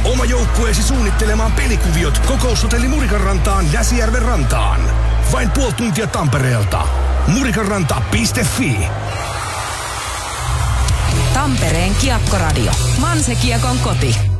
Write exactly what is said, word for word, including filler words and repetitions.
oma joukkueesi suunnittelemaan pelikuviot Kokoushotelli Murikan rantaan Jäsijärven rantaan. Vain puoli tuntia Tampereelta. murikanranta piste fi. Tampereen Kiekkoradio. Manse Kiekon koti.